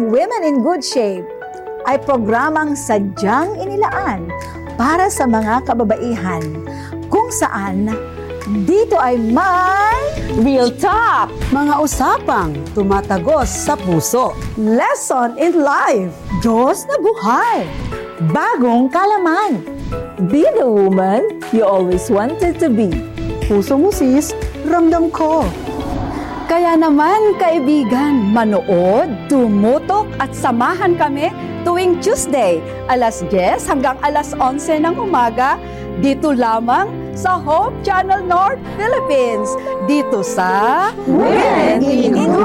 ang Women in Good Shape ay programang sadyang inilaan para sa mga kababaihan kung saan dito ay may Real Talk! Mga usapang tumatagos sa puso. lesson in life, Diyos na buhay, bagong kalaman. Be the woman you always wanted to be. Puso mo sis, ramdam ko. Kaya naman, kaibigan, manood, tumutok at samahan kami tuwing Tuesday, alas 10 hanggang alas 11 ng umaga, dito lamang sa Hope Channel North Philippines, dito sa Women in Good